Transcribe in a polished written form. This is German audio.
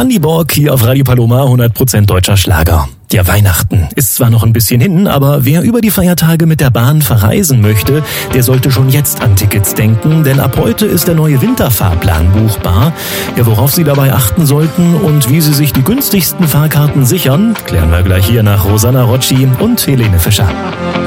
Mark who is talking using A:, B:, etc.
A: Andi Borg hier auf Radio Paloma, 100% deutscher Schlager. Ja, Weihnachten ist zwar noch ein bisschen hin, aber wer über die Feiertage mit der Bahn verreisen möchte, der sollte schon jetzt an Tickets denken, denn ab heute ist der neue Winterfahrplan buchbar. Ja, worauf Sie dabei achten sollten und wie Sie sich die günstigsten Fahrkarten sichern, klären wir gleich hier nach Rosanna Rocci und Helene Fischer.